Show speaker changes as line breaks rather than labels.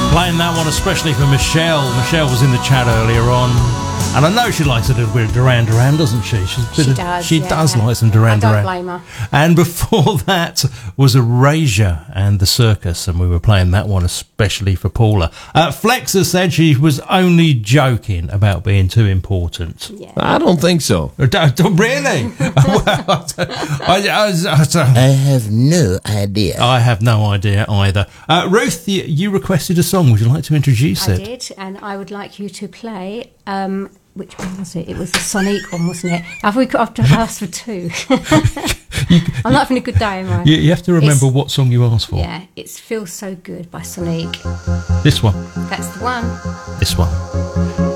Playing that one especially for Michelle. Michelle was in the chat earlier on, and I know she likes a little bit of Duran Duran, doesn't she? She does like some Duran Duran.
I don't blame her.
And before that was Erasure and the Circus, and we were playing that one especially for Paula. Flexa said she was only joking about being too important.
Yeah. I don't think so.
Really?
I have no idea.
I have no idea either. Ruth, you requested a song. Would you like to introduce it?
I did, and I would like you to play... which one was it? It was the Sonique one, wasn't it? I've asked for two. I'm not having a good day, am I?
You have to remember what song you asked for.
Yeah, it's Feels So Good by Sonique.
This one?
That's the one.
This one.